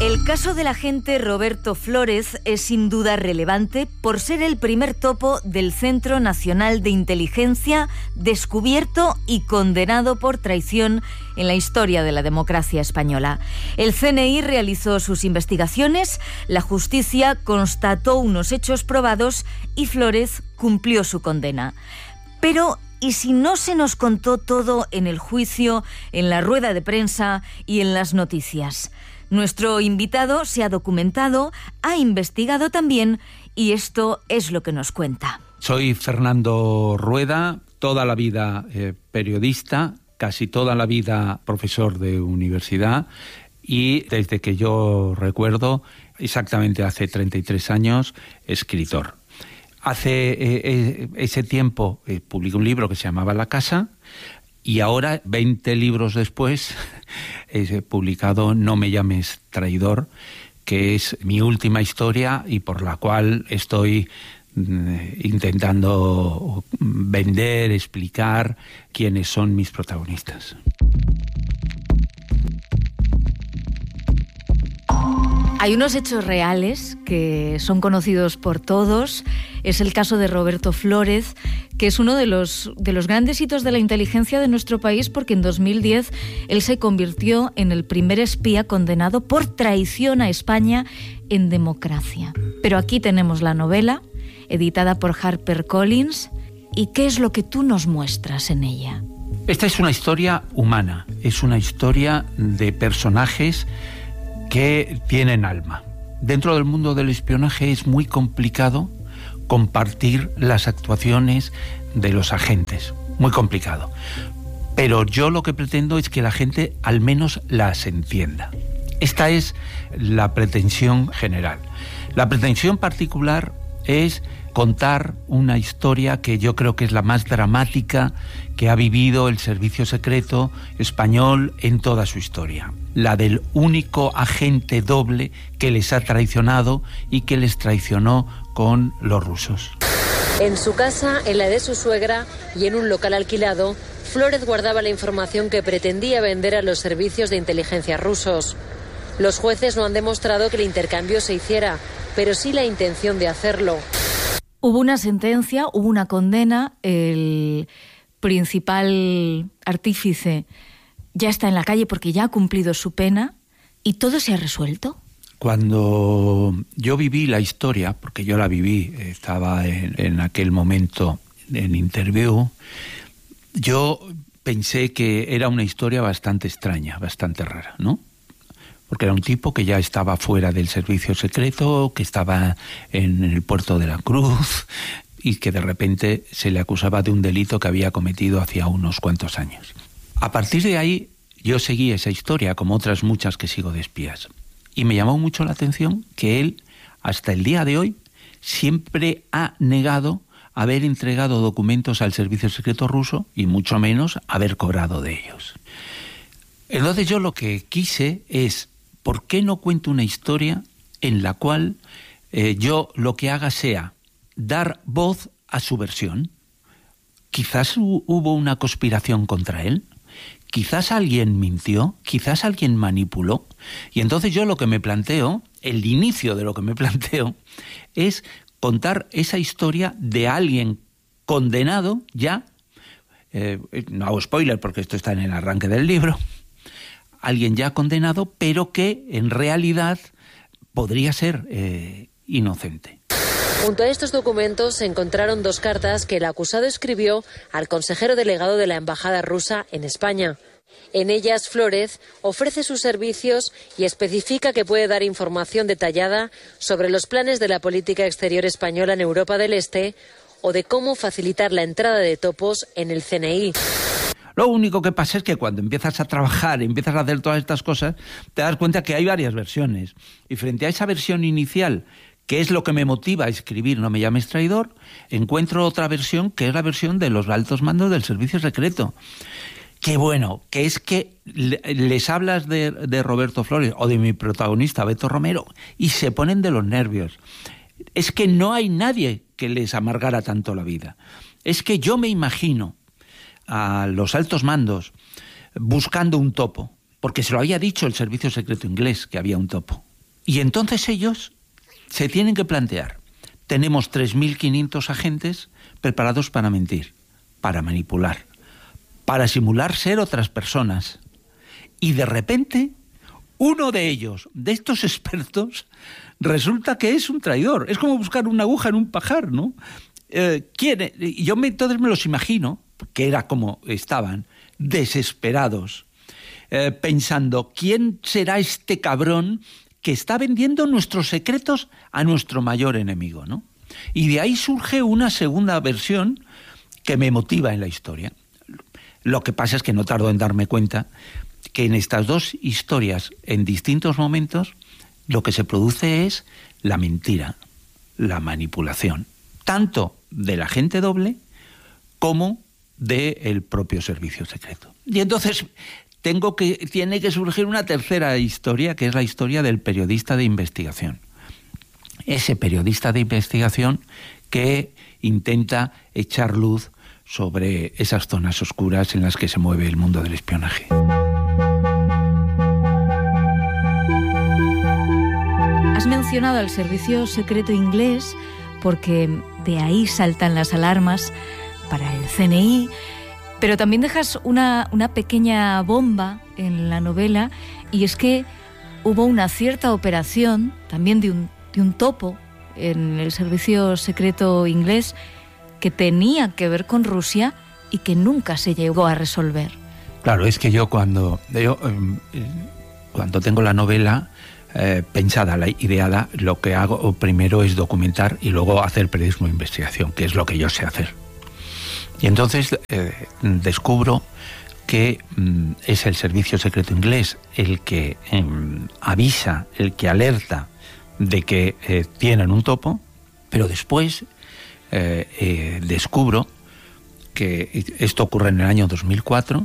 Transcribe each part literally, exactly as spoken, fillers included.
El caso del agente Roberto Flórez es sin duda relevante por ser el primer topo del Centro Nacional de Inteligencia descubierto y condenado por traición en la historia de la democracia española. El C N I realizó sus investigaciones, la justicia constató unos hechos probados y Flórez cumplió su condena. Pero ¿y si no se nos contó todo en el juicio, en la rueda de prensa y en las noticias? Nuestro invitado se ha documentado, ha investigado también y esto es lo que nos cuenta. Soy Fernando Rueda, toda la vida eh, periodista, casi toda la vida profesor de universidad y desde que yo recuerdo, exactamente hace treinta y tres años, escritor. Hace eh, ese tiempo eh, publiqué un libro que se llamaba La Casa. Y ahora, veinte libros después, he publicado No me llames traidor, que es mi última historia y por la cual estoy intentando vender, explicar quiénes son mis protagonistas. Hay unos hechos reales que son conocidos por todos. Es el caso de Roberto Flórez, que es uno de los, de los grandes hitos de la inteligencia de nuestro país, porque en dos mil diez él se convirtió en el primer espía condenado por traición a España en democracia. Pero aquí tenemos la novela, editada por HarperCollins. ¿Y qué es lo que tú nos muestras en ella? Esta es una historia humana, es una historia de personajes que tienen alma. Dentro del mundo del espionaje es muy complicado compartir las actuaciones de los agentes, muy complicado. Pero yo lo que pretendo es que la gente al menos las entienda. Esta es la pretensión general. La pretensión particular es contar una historia que yo creo que es la más dramática que ha vivido el servicio secreto español en toda su historia. La del único agente doble que les ha traicionado y que les traicionó con los rusos. En su casa, en la de su suegra y en un local alquilado, Flórez guardaba la información que pretendía vender a los servicios de inteligencia rusos. Los jueces no han demostrado que el intercambio se hiciera, pero sí la intención de hacerlo. Hubo una sentencia, hubo una condena, el principal artífice ya está en la calle porque ya ha cumplido su pena y todo se ha resuelto. Cuando yo viví la historia, porque yo la viví, estaba en, en aquel momento en Interview, yo pensé que era una historia bastante extraña, bastante rara, ¿no? Porque era un tipo que ya estaba fuera del servicio secreto, que estaba en el puerto de la Cruz y que de repente se le acusaba de un delito que había cometido hacía unos cuantos años. A partir de ahí yo seguí esa historia, como otras muchas que sigo de espías. Y me llamó mucho la atención que él, hasta el día de hoy, siempre ha negado haber entregado documentos al servicio secreto ruso y mucho menos haber cobrado de ellos. Entonces yo lo que quise es, ¿por qué no cuento una historia en la cual eh, yo lo que haga sea dar voz a su versión? Quizás hu- hubo una conspiración contra él, quizás alguien mintió, quizás alguien manipuló, y entonces yo lo que me planteo, el inicio de lo que me planteo, es contar esa historia de alguien condenado ya, eh, no hago spoiler porque esto está en el arranque del libro, alguien ya condenado, pero que en realidad podría ser eh, inocente. Junto a estos documentos se encontraron dos cartas que el acusado escribió al consejero delegado de la embajada rusa en España. En ellas, Flórez ofrece sus servicios y especifica que puede dar información detallada sobre los planes de la política exterior española en Europa del Este o de cómo facilitar la entrada de topos en el C N I. Lo único que pasa es que cuando empiezas a trabajar, empiezas a hacer todas estas cosas, te das cuenta que hay varias versiones. Y frente a esa versión inicial, que es lo que me motiva a escribir No me llames traidor, encuentro otra versión que es la versión de los altos mandos del servicio secreto. Qué bueno, que es que les hablas de, de Roberto Flórez o de mi protagonista Beto Romero y se ponen de los nervios. Es que no hay nadie que les amargara tanto la vida. Es que yo me imagino a los altos mandos buscando un topo, porque se lo había dicho el servicio secreto inglés que había un topo. Y entonces ellos se tienen que plantear, tenemos tres mil quinientos agentes preparados para mentir, para manipular, para simular ser otras personas. Y de repente, uno de ellos, de estos expertos, resulta que es un traidor. Es como buscar una aguja en un pajar, ¿no? Eh, ¿quién? Yo me, entonces me los imagino, que era como estaban, desesperados, eh, pensando, ¿quién será este cabrón que está vendiendo nuestros secretos a nuestro mayor enemigo, ¿no? Y de ahí surge una segunda versión que me motiva en la historia. Lo que pasa es que no tardo en darme cuenta que en estas dos historias, en distintos momentos, lo que se produce es la mentira, la manipulación, tanto del agente doble como del propio servicio secreto. Y entonces tengo que, tiene que surgir una tercera historia, que es la historia del periodista de investigación. Ese periodista de investigación que intenta echar luz sobre esas zonas oscuras en las que se mueve el mundo del espionaje. Has mencionado al servicio secreto inglés porque de ahí saltan las alarmas para el C N I, pero también dejas una, una pequeña bomba en la novela, y es que hubo una cierta operación también de un, de un topo en el servicio secreto inglés que tenía que ver con Rusia y que nunca se llegó a resolver. Claro, es que yo cuando, yo, eh, cuando tengo la novela eh, pensada, la ideada, lo que hago primero es documentar y luego hacer periodismo de investigación, que es lo que yo sé hacer. Y entonces eh, descubro que mm, es el servicio secreto inglés el que eh, avisa, el que alerta de que eh, tienen un topo, pero después eh, eh, descubro que esto ocurre en el año dos mil cuatro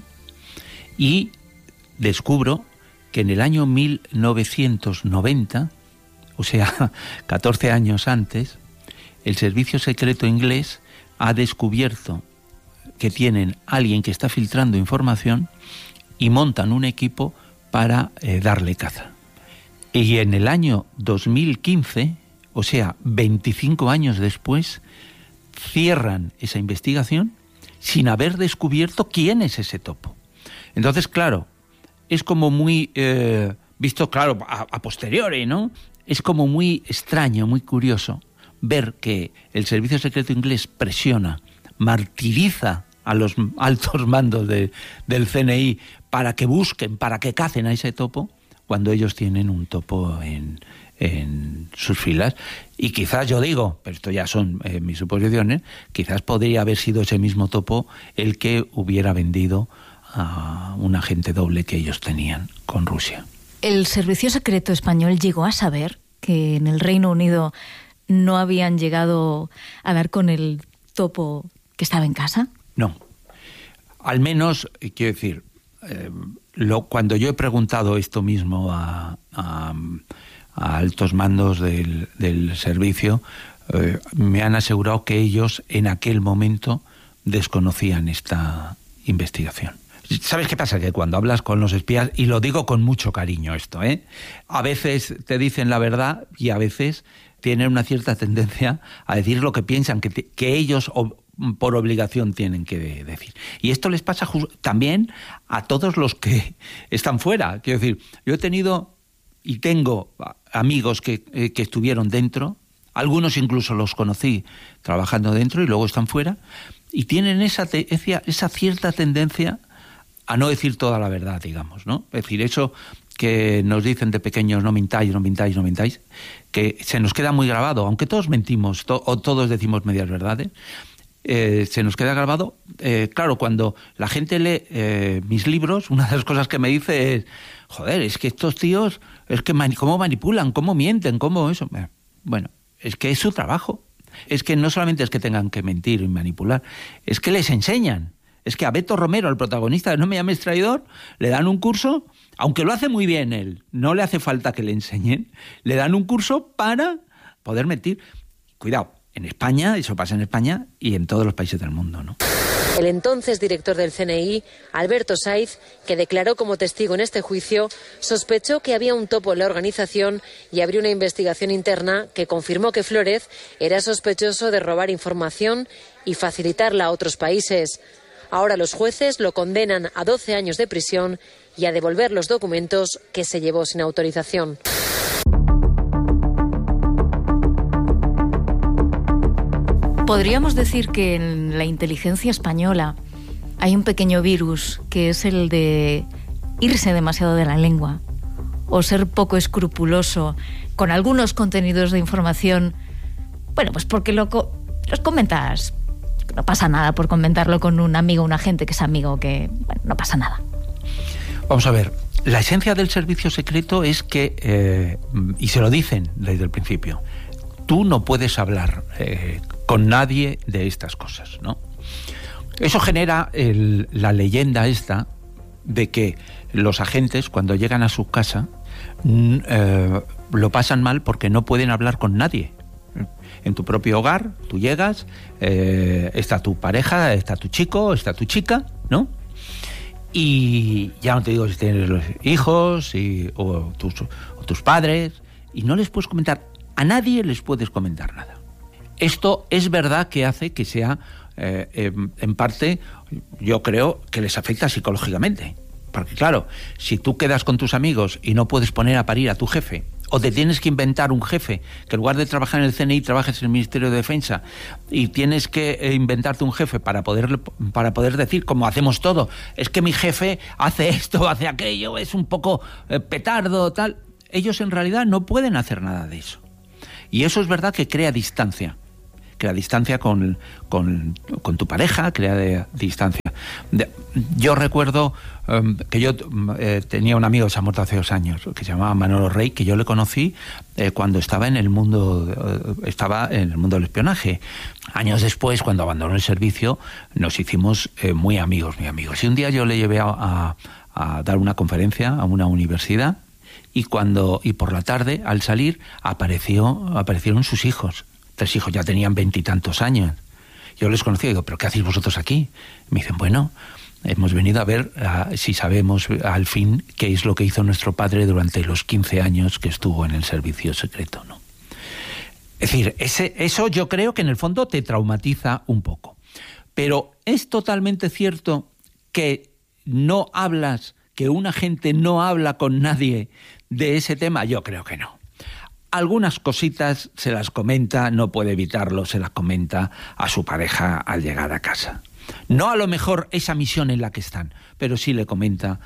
y descubro que en el año mil novecientos noventa, o sea, catorce años antes, el servicio secreto inglés ha descubierto que tienen alguien que está filtrando información y montan un equipo para eh, darle caza. Y en el año dos mil quince, o sea, veinticinco años después, cierran esa investigación sin haber descubierto quién es ese topo. Entonces, claro, es como muy, eh, visto, claro, a, a posteriori, ¿no? Es como muy extraño, muy curioso ver que el servicio secreto inglés presiona, martiriza a los altos mandos de, del C N I para que busquen, para que cacen a ese topo, cuando ellos tienen un topo en, en sus filas. Y quizás, yo digo, pero esto ya son eh, mis suposiciones, quizás podría haber sido ese mismo topo el que hubiera vendido a un agente doble que ellos tenían con Rusia. ¿El servicio secreto español llegó a saber que en el Reino Unido no habían llegado a dar con el topo que estaba en casa? No. Al menos, quiero decir, eh, lo, cuando yo he preguntado esto mismo a, a, a altos mandos del, del servicio, eh, me han asegurado que ellos en aquel momento desconocían esta investigación. ¿Sabes qué pasa? Que cuando hablas con los espías, y lo digo con mucho cariño esto, ¿eh? A veces te dicen la verdad y a veces tienen una cierta tendencia a decir lo que piensan que, te, que ellos o, por obligación tienen que de, decir. Y esto les pasa también a todos los que están fuera. Quiero decir, yo he tenido y tengo amigos que, eh, que estuvieron dentro, algunos incluso los conocí trabajando dentro y luego están fuera, y tienen esa, te, esa cierta tendencia a no decir toda la verdad, digamos, ¿no? Es decir, eso que nos dicen de pequeños, no mintáis, no mintáis, no mintáis, que se nos queda muy grabado, aunque todos mentimos, to- o todos decimos medias verdades, eh, se nos queda grabado. Eh, claro, cuando la gente lee eh, mis libros, una de las cosas que me dice es, joder, es que estos tíos, es que mani- cómo manipulan, cómo mienten, cómo eso. Bueno, es que es su trabajo. Es que no solamente es que tengan que mentir y manipular, es que les enseñan. Es que a Beto Romero, el protagonista de No me llames traidor, le dan un curso, aunque lo hace muy bien él, no le hace falta que le enseñen, le dan un curso para poder mentir. Cuidado, en España, eso pasa en España y en todos los países del mundo, ¿no? El entonces director del C N I, Alberto Saiz, que declaró como testigo en este juicio, sospechó que había un topo en la organización y abrió una investigación interna que confirmó que Flórez era sospechoso de robar información y facilitarla a otros países. Ahora los jueces lo condenan a doce años de prisión y a devolver los documentos que se llevó sin autorización. Podríamos decir que en la inteligencia española hay un pequeño virus que es el de irse demasiado de la lengua o ser poco escrupuloso con algunos contenidos de información. Bueno, pues porque lo co- los comentas, no pasa nada por comentarlo con un amigo, un agente que es amigo, que bueno, no pasa nada. Vamos a ver, la esencia del servicio secreto es que, eh, y se lo dicen desde el principio, tú no puedes hablar eh, con nadie de estas cosas, ¿no? Eso genera el, la leyenda esta de que los agentes, cuando llegan a su casa, n- eh, lo pasan mal porque no pueden hablar con nadie. En tu propio hogar, tú llegas, eh, está tu pareja, está tu chico, está tu chica, ¿no? Y ya no te digo si tienes los hijos y, o, tus, o tus padres, y no les puedes comentar, a nadie les puedes comentar nada. Esto es verdad que hace que sea, eh, en, en parte, yo creo que les afecta psicológicamente. Porque claro, si tú quedas con tus amigos y no puedes poner a parir a tu jefe, o te tienes que inventar un jefe, que en lugar de trabajar en el C N I trabajes en el Ministerio de Defensa, y tienes que eh, inventarte un jefe para poder, para poder decir, como hacemos todo, es que mi jefe hace esto, hace aquello, es un poco eh, petardo, tal. Ellos en realidad no pueden hacer nada de eso. Y eso es verdad que crea distancia. Crea distancia con, con, con tu pareja, crea de, distancia. De, yo recuerdo um, que yo eh, tenía un amigo que se ha muerto hace dos años, que se llamaba Manolo Rey, que yo le conocí eh, cuando estaba en el mundo eh, estaba en el mundo del espionaje. Años después, cuando abandonó el servicio, nos hicimos eh, muy amigos, muy amigos. Y un día yo le llevé a, a, a dar una conferencia a una universidad, y cuando y por la tarde, al salir, apareció aparecieron sus hijos. Tres hijos, ya tenían veintitantos años. Yo les conocía y digo, ¿pero qué hacéis vosotros aquí? Me dicen, bueno, hemos venido a ver a, si sabemos al fin qué es lo que hizo nuestro padre durante los quince años que estuvo en el servicio secreto, ¿no? Es decir, ese, eso yo creo que en el fondo te traumatiza un poco. Pero es totalmente cierto que no hablas, que un agente no habla con nadie de ese tema. Yo creo que no. Algunas cositas se las comenta, no puede evitarlo, se las comenta a su pareja al llegar a casa. No a lo mejor esa misión en la que están, pero sí le comenta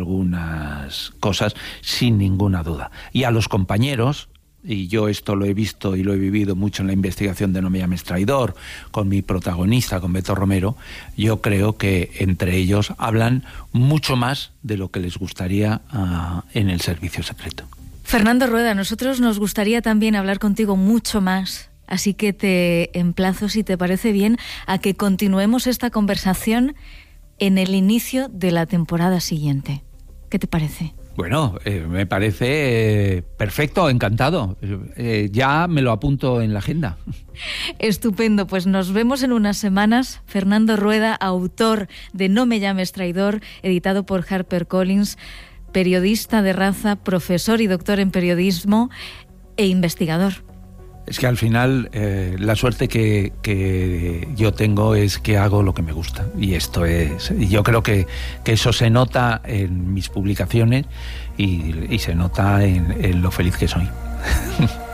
algunas cosas sin ninguna duda. Y a los compañeros, y yo esto lo he visto y lo he vivido mucho en la investigación de No me llames traidor, con mi protagonista, con Beto Romero, yo creo que entre ellos hablan mucho más de lo que les gustaría uh, en el servicio secreto. Fernando Rueda, a nosotros nos gustaría también hablar contigo mucho más, así que te emplazo, si te parece bien, a que continuemos esta conversación en el inicio de la temporada siguiente. ¿Qué te parece? Bueno, eh, me parece eh, perfecto, encantado. Eh, ya me lo apunto en la agenda. Estupendo, pues nos vemos en unas semanas. Fernando Rueda, autor de No me llames traidor, editado por HarperCollins, periodista de raza, profesor y doctor en periodismo e investigador. Es que al final eh, la suerte que, que yo tengo es que hago lo que me gusta, y esto es, y yo creo que, que eso se nota en mis publicaciones y, y se nota en, en lo feliz que soy.